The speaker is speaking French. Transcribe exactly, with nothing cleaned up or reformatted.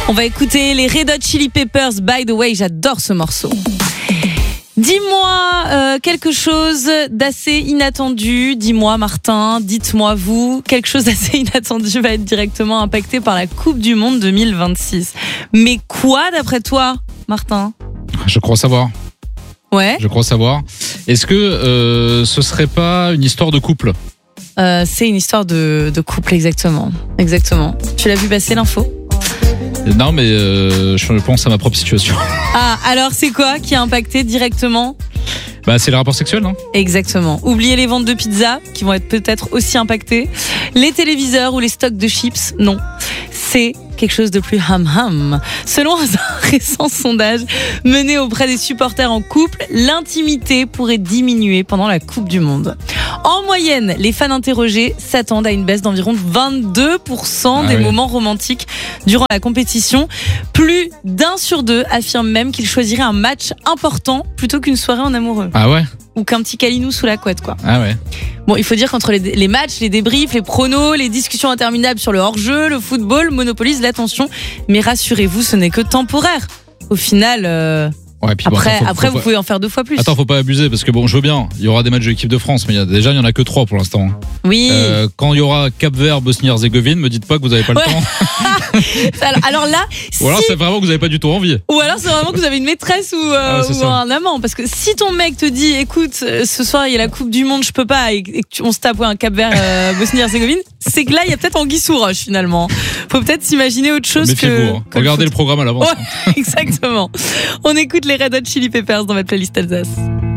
On va écouter les Red Hot Chili Peppers. By the way, j'adore ce morceau. Dis-moi euh, quelque chose d'assez inattendu. Dis-moi Martin, dites-moi vous, quelque chose d'assez inattendu va être directement impacté par la Coupe du Monde deux mille vingt-six. Mais quoi d'après toi, Martin ? Je crois savoir. Ouais. Je crois savoir. Est-ce que euh, ce serait pas une histoire de couple ? euh, C'est une histoire de, de couple, exactement. Exactement. Tu l'as vu passer l'info ? Non, mais euh, je pense à ma propre situation. Ah, alors c'est quoi qui a impacté directement ? Bah, c'est les rapports sexuels, non ? Exactement. Oubliez les ventes de pizza, qui vont être peut-être aussi impactées. Les téléviseurs ou les stocks de chips, non. C'est quelque chose de plus ham-ham. Selon un récent sondage mené auprès des supporters en couple, l'intimité pourrait diminuer pendant la Coupe du Monde. En moyenne, les fans interrogés s'attendent à une baisse d'environ vingt-deux pour cent ah des oui. moments romantiques durant la compétition. Plus d'un sur deux affirme même qu'il choisirait un match important plutôt qu'une soirée en amoureux. Ah ouais ? Ou qu'un petit câlinou sous la couette, quoi. Ah ouais. Bon, il faut dire qu'entre les, les matchs, les débriefs, les pronos, les discussions interminables sur le hors-jeu, le football monopolise l'attention. Mais rassurez-vous, ce n'est que temporaire. Au final, euh, Ouais, puis bon, après, attends, faut- après faut vous pas- pouvez en faire deux fois plus. Attends, faut pas abuser parce que bon, je veux bien. Il y aura des matchs de l'équipe de France, mais il y a, déjà, il y en a que trois pour l'instant. Oui. Euh, quand il y aura Cap-Vert, Bosnie-Herzégovine, me dites pas que vous avez pas le Ouais. temps. alors, alors là, Ou alors si- c'est vraiment que vous avez pas du tout envie. ou alors c'est vraiment que vous avez une maîtresse ou, euh, Ah ouais, c'est ou ça. un amant. Parce que si ton mec te dit, écoute, euh, ce soir il y a la Coupe du Monde, je peux pas, et, et que tu- on se tape ouais, un Cap Vert euh, Bosnie-Herzégovine, c'est que là il y a peut-être anguille sous roche finalement. Faut peut-être s'imaginer autre chose que. Méfiez-vous. hein. que le Regardez foot. le programme à l'avance. Ouais, exactement. On écoute les Red Hot Chili Peppers dans votre playlist Alsace.